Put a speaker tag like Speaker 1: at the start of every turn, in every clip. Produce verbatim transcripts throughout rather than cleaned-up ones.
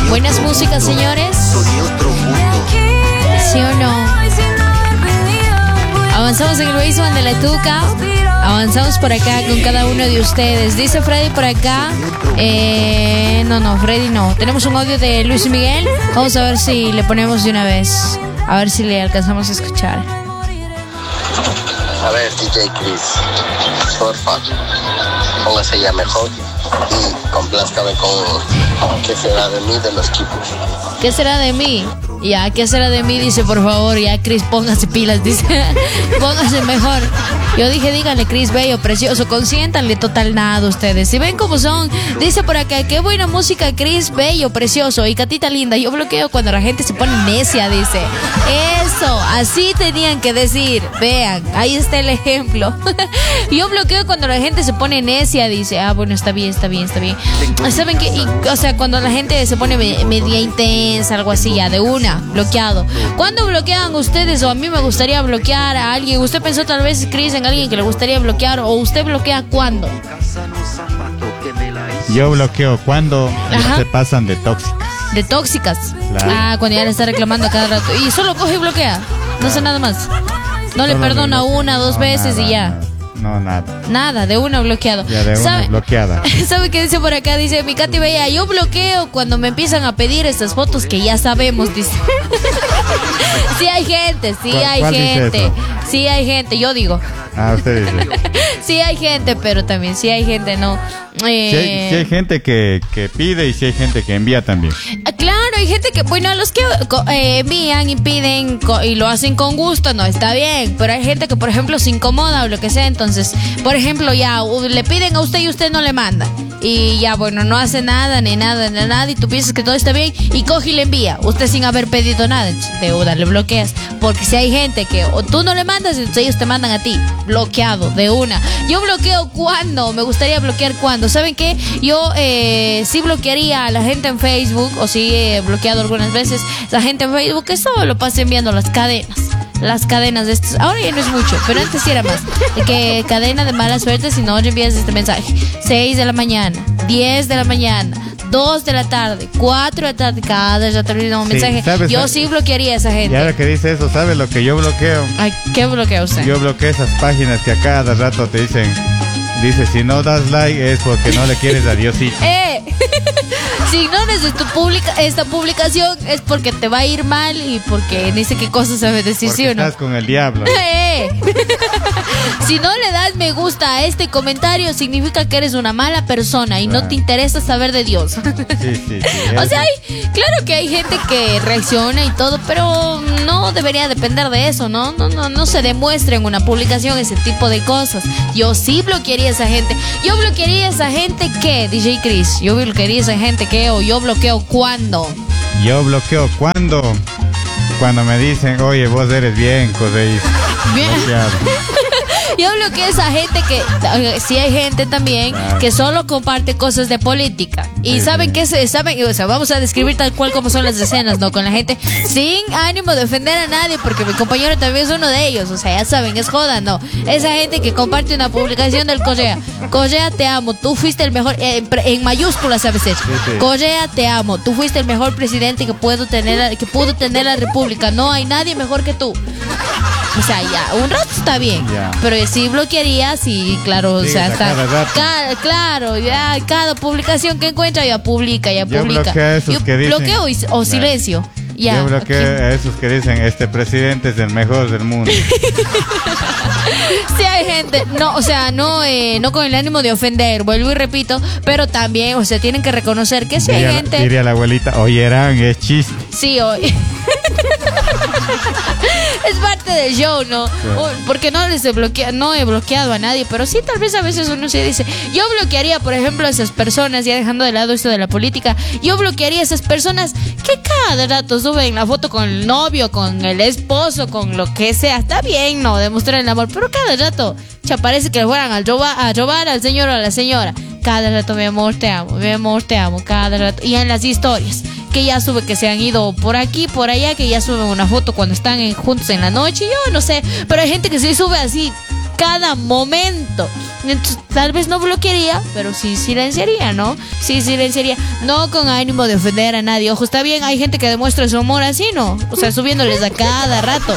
Speaker 1: Buenas músicas, señores. ¿Sí o no? Avanzamos en el basement de la Tuca. Avanzamos por acá con cada uno de ustedes. Dice Freddy por acá. Eh, no, no, Freddy no. Tenemos un audio de Luis Miguel. Vamos a ver si le ponemos de una vez. A ver si le alcanzamos a escuchar.
Speaker 2: A ver, D J Chris, porfa, póngase ya mejor y complázcame con ¿qué será de mí de los Kipus?
Speaker 1: ¿Qué será de mí? Ya, ¿qué será de mí? Dice, por favor, ya, Chris, póngase pilas, dice. Póngase mejor. Yo dije, díganle, Chris, bello, precioso, consiéntanle total nada ustedes. Si ven cómo son, dice por acá, qué buena música, Chris, bello, precioso. Y Catita linda, yo bloqueo cuando la gente se pone necia, dice. Eso, así tenían que decir. Vean, ahí está el ejemplo. Yo bloqueo cuando la gente se pone necia, dice. Ah, bueno, está bien, está bien, está bien. ¿Saben qué? Y, o sea, cuando la gente se pone me, media intensa, algo así, ya, de una. Bloqueado. ¿Cuándo bloquean ustedes? O a mí me gustaría bloquear a alguien. ¿Usted pensó tal vez, Chris, en alguien que le gustaría bloquear? ¿O usted bloquea cuándo?
Speaker 3: Yo bloqueo cuando
Speaker 1: Ajá.
Speaker 3: se pasan de tóxicas.
Speaker 1: De tóxicas.
Speaker 3: Claro.
Speaker 1: Ah, cuando ya le está reclamando a cada rato. Y solo coge y bloquea. No hace nada más. No
Speaker 3: Solo
Speaker 1: le perdona
Speaker 3: bloqueo.
Speaker 1: una, dos
Speaker 3: No,
Speaker 1: veces
Speaker 3: nada,
Speaker 1: y ya.
Speaker 3: nada. No, nada.
Speaker 1: Nada, de una bloqueado.
Speaker 3: Ya de una
Speaker 1: ¿Sabe?
Speaker 3: bloqueada.
Speaker 1: ¿Sabe qué dice por acá? Dice, mi Katy Bella, yo bloqueo cuando me empiezan a pedir estas fotos que ya sabemos, dice. Sí hay gente, sí
Speaker 3: ¿Cuál-
Speaker 1: hay
Speaker 3: cuál dice
Speaker 1: gente.
Speaker 3: eso?
Speaker 1: Sí hay gente, yo digo.
Speaker 3: Ah, usted dice.
Speaker 1: Sí hay gente, pero también sí hay gente, no. Eh,
Speaker 3: Si hay, si hay gente que, que pide y si hay gente que envía también.
Speaker 1: Claro, hay gente que, bueno, los que co- eh, envían y piden co- y lo hacen con gusto, no está bien. Pero hay gente que, por ejemplo, se incomoda o lo que sea. Entonces, por ejemplo, ya uh, le piden a usted y usted no le manda. Y ya, bueno, no hace nada, ni nada, ni nada. Y tú piensas que todo está bien y coge y le envía. Usted sin haber pedido nada. De una le bloqueas. Porque si hay gente que o tú no le mandas, entonces ellos te mandan a ti. Bloqueado, de una. Yo bloqueo cuando, me gustaría bloquear cuando. ¿Saben qué? Yo eh, sí bloquearía a la gente en Facebook, o sí he bloqueado algunas veces la gente en Facebook que solo pasa enviando las cadenas. Las cadenas de estos. Ahora ya no es mucho, pero antes sí era más. De que cadena de mala suerte si no le envías este mensaje. seis de la mañana, diez de la mañana, dos de la tarde, cuatro de la tarde, cada ya termina un
Speaker 3: Sí,
Speaker 1: mensaje.
Speaker 3: ¿sabes?
Speaker 1: Yo sí bloquearía a esa
Speaker 3: Y
Speaker 1: gente.
Speaker 3: ahora que dice eso, ¿sabe lo que yo bloqueo?
Speaker 1: Ay, ¿qué bloquea usted?
Speaker 3: Yo bloqueo esas páginas que a cada rato te dicen, dice, si no das like es porque no le quieres a Diosito.
Speaker 1: ¡Eh! Si ignoras de tu publica esta publicación es porque te va a ir mal y porque ni sé qué cosas sabes decir,
Speaker 3: Porque
Speaker 1: ¿sí o no?
Speaker 3: estás con el diablo.
Speaker 1: ¡Eh! Si no le das me gusta a este comentario, significa que eres una mala persona y no
Speaker 3: Claro.
Speaker 1: te interesa saber de Dios.
Speaker 3: Sí, sí, sí.
Speaker 1: O
Speaker 3: eso.
Speaker 1: sea, hay, claro que hay gente que reacciona y todo, pero no debería depender de eso, ¿no? No, no, no se demuestra en una publicación ese tipo de cosas. Yo sí bloquearía a esa gente. Yo bloquearía a esa gente que, D J Chris, yo bloquearía a esa gente que, o yo bloqueo cuando.
Speaker 3: Yo bloqueo cuando, cuando me dicen, oye, vos eres bien, Correis.
Speaker 1: Bien.
Speaker 3: Bloqueado.
Speaker 1: Yo bloqueo a esa gente que, eh, sí hay gente también
Speaker 3: Claro.
Speaker 1: que solo comparte cosas de política. Y
Speaker 3: Sí,
Speaker 1: saben
Speaker 3: sí.
Speaker 1: que se, saben, o sea, vamos a describir tal cual como son las escenas, ¿no? Con la gente sin ánimo de ofender a nadie, porque mi compañero también es uno de ellos. O sea, ya saben, es joda, ¿no? Esa gente que comparte una publicación del Correa. Correa, te amo, tú fuiste el mejor, eh, en, en mayúsculas a veces.
Speaker 3: sí.
Speaker 1: Correa, te amo, tú fuiste el mejor presidente que puedo tener, que pudo tener la República. No hay nadie mejor que tú. O sea, ya, un rato está bien.
Speaker 3: Ya.
Speaker 1: Pero sí bloquearía, sí, claro, o
Speaker 3: Sí,
Speaker 1: sea,
Speaker 3: a
Speaker 1: está.
Speaker 3: cada rato.
Speaker 1: Cada- claro, ya, cada publicación que encuentra ya publica, ya
Speaker 3: Yo
Speaker 1: publica.
Speaker 3: bloqueo a esos
Speaker 1: Yo
Speaker 3: que dicen-
Speaker 1: bloqueo y- o
Speaker 3: Claro.
Speaker 1: silencio. Ya.
Speaker 3: Yo bloqueo
Speaker 1: aquí.
Speaker 3: a esos que dicen, este presidente es el mejor del mundo.
Speaker 1: Sí hay gente, no, o sea, no, eh, no con el ánimo de ofender, vuelvo y repito, pero también, o sea, tienen que reconocer que sí hay
Speaker 3: Diría,
Speaker 1: gente.
Speaker 3: diría la abuelita, oyeran, es chiste.
Speaker 1: Sí, hoy. Es parte del show, ¿no? O- Porque no les he bloqueado, no he bloqueado a nadie, pero sí, tal vez a veces uno se dice, yo bloquearía, por ejemplo, a esas personas, ya dejando de lado esto de la política, yo bloquearía a esas personas que cada rato suben la foto con el novio, con el esposo, con lo que sea. Está bien, ¿no? Demostrar el amor, pero cada rato, ya parece que le fueran a robar, a robar al señor o a la señora. Cada rato, mi amor, te amo, mi amor, te amo, cada rato. Y en las historias, que ya sube que se han ido por aquí, por allá, que ya suben una foto cuando están en- juntos en la noche, yo no sé, pero hay gente que sí sube así cada momento. Entonces, tal vez no bloquearía, pero sí silenciaría, ¿no? Sí silenciaría. No con ánimo de ofender a nadie. Ojo, está bien, hay gente que demuestra su amor así, ¿no? O sea, subiéndoles a cada rato.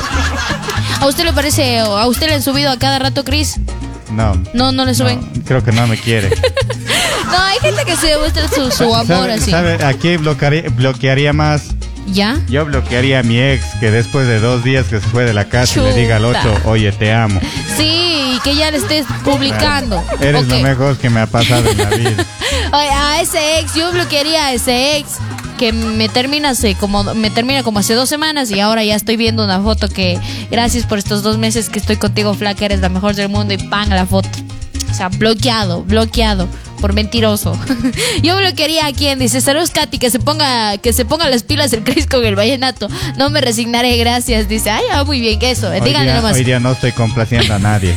Speaker 1: ¿A usted le parece, a usted le han subido a cada rato, Chris?
Speaker 3: No.
Speaker 1: No, no le suben.
Speaker 3: No, creo que no me quiere.
Speaker 1: No, hay gente que se demuestra su, su amor
Speaker 3: ¿Sabe,
Speaker 1: así.
Speaker 3: ¿Sabe a quién bloquearía, bloquearía más?
Speaker 1: ¿Ya?
Speaker 3: Yo bloquearía a mi ex, que después de dos días que se fue de la casa
Speaker 1: Chuta.
Speaker 3: y le diga al otro, oye, te amo.
Speaker 1: Sí, y que ya le estés publicando.
Speaker 3: Eres
Speaker 1: Ok.
Speaker 3: lo mejor que me ha pasado en la vida.
Speaker 1: Oye, a ese ex, yo bloquearía a ese ex que me termina hace como me termina como hace dos semanas y ahora ya estoy viendo una foto que gracias por estos dos meses que estoy contigo, flaca, eres la mejor del mundo y pan a la foto. O sea, bloqueado, bloqueado por mentiroso. Yo bloquearía a quien dice, saludos Katy, que se ponga, que se ponga las pilas el Chris con el vallenato. No me resignaré, gracias. Dice, ay, ah, muy bien, eso.
Speaker 3: Hoy
Speaker 1: Díganle
Speaker 3: día,
Speaker 1: nomás.
Speaker 3: hoy día no estoy complaciendo a nadie.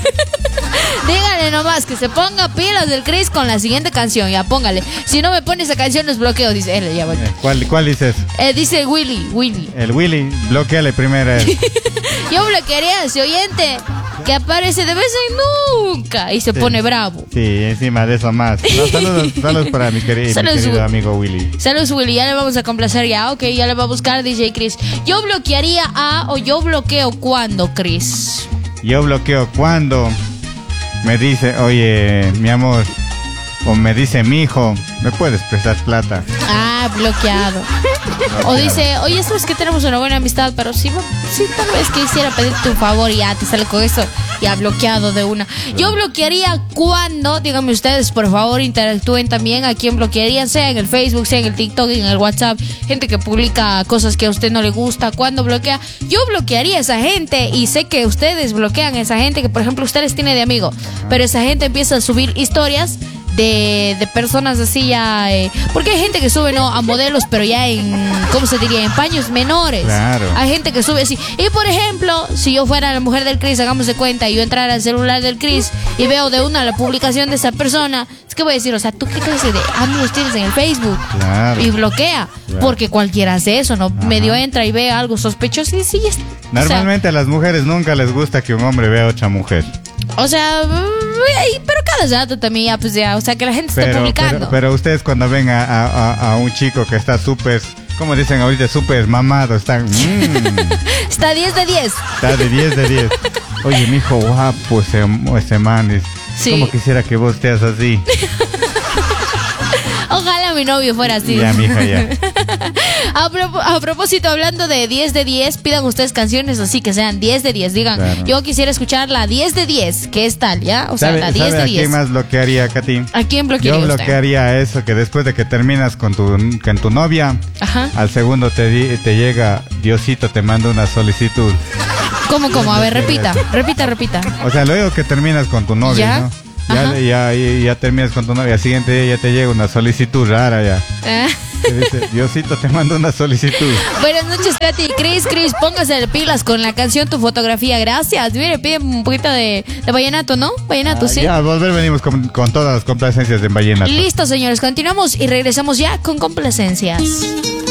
Speaker 1: Díganle nomás que se ponga pilas del Chris con la siguiente canción. Ya póngale. Si no me pone esa canción, los bloqueo. Dice él, ya voy.
Speaker 3: Eh, ¿Cuál, cuál dices?
Speaker 1: Eh, dice Willy, Willy.
Speaker 3: El Willy, bloqueale primero a él.
Speaker 1: Yo bloquearía a ese oyente que aparece de vez en nunca y se
Speaker 3: Sí.
Speaker 1: pone bravo.
Speaker 3: Sí, encima de eso más. No, saludos, saludos para mi, queri- mi
Speaker 1: Saludos,
Speaker 3: querido
Speaker 1: Will.
Speaker 3: amigo Willy.
Speaker 1: Saludos Willy, ya le vamos a complacer ya, ok, ya le va a buscar D J Chris. Yo bloquearía a o yo bloqueo cuando, Chris.
Speaker 3: Yo bloqueo cuando me dice, oye, mi amor, o me dice, mi hijo, ¿me puedes prestar plata?
Speaker 1: Ah, bloqueado. O dice, oye, sabes que tenemos una buena amistad, pero sí, sí tal vez quisiera pedirte un favor y ya te sale con eso. Ya bloqueado de una. Yo bloquearía cuando, díganme ustedes, por favor, interactúen también a quien bloquearían, sea en el Facebook, sea en el TikTok, en el WhatsApp, gente que publica cosas que a usted no le gusta, cuando bloquea. Yo bloquearía a esa gente y sé que ustedes bloquean a esa gente que, por ejemplo, ustedes tienen de amigo, pero esa gente empieza a subir historias de, de personas así ya, eh, porque hay gente que sube no a modelos pero ya en, ¿cómo se diría? En paños menores.
Speaker 3: Claro.
Speaker 1: Hay gente que sube así. Y por ejemplo, si yo fuera la mujer del Chris, hagamos de cuenta, y yo entrara al celular del Chris y veo de una la publicación de esa persona, es que voy a decir, o sea, ¿tú qué clase de amigos tienes en el Facebook?
Speaker 3: Claro.
Speaker 1: Y bloquea,
Speaker 3: Claro.
Speaker 1: porque cualquiera hace eso, ¿no?
Speaker 3: Ajá.
Speaker 1: Medio entra y ve algo sospechoso y sí, es-
Speaker 3: Normalmente a las mujeres nunca les gusta que un hombre vea a otra mujer.
Speaker 1: O sea, o sea, mm, pero cada rato también ya, pues ya, o sea, que la gente esté
Speaker 3: Pero,
Speaker 1: publicando.
Speaker 3: pero, pero ustedes cuando ven a, a- a- a un chico que está súper, como dicen ahorita, súper mamado, están, mm,
Speaker 1: Está diez de diez.
Speaker 3: está de diez de diez. Oye, mijo, guapo ese, ese man. es-
Speaker 1: Sí.
Speaker 3: ¿Cómo quisiera que vos seas así?
Speaker 1: Ojalá mi novio fuera así.
Speaker 3: Ya, mija, ya.
Speaker 1: A, propo- a propósito, hablando de diez de diez, pidan ustedes canciones así que sean diez de diez. Digan,
Speaker 3: Claro.
Speaker 1: yo quisiera escuchar la diez de diez, que es tal, ¿ya? O sea,
Speaker 3: ¿Sabe,
Speaker 1: la diez
Speaker 3: sabe
Speaker 1: de
Speaker 3: a
Speaker 1: diez.
Speaker 3: quién más bloquearía, Katy?
Speaker 1: ¿A quién bloquearía
Speaker 3: Yo
Speaker 1: usted?
Speaker 3: bloquearía a eso que después de que terminas con tu, con tu novia,
Speaker 1: Ajá.
Speaker 3: al segundo te, di- te llega, Diosito te manda una solicitud.
Speaker 1: ¿Cómo, cómo? A ver, repita, repita, repita.
Speaker 3: O sea, luego que terminas con tu novia,
Speaker 1: ¿Ya?
Speaker 3: ¿no?
Speaker 1: Ajá.
Speaker 3: Ya, ya, ya, ya terminas con tu novia, al siguiente día ya te llega una solicitud rara ya.
Speaker 1: Ah.
Speaker 3: Te dice, Diosito te manda una solicitud.
Speaker 1: Buenas noches, Katy. Chris, Chris, póngase de pilas con la canción Tu Fotografía. Gracias. Mire, pide un poquito de, de vallenato, ¿no? Vallenato,
Speaker 3: Ah,
Speaker 1: sí.
Speaker 3: Ya, al volver venimos con, con todas las complacencias de Vallenato.
Speaker 1: Listo, señores. Continuamos y regresamos ya con complacencias.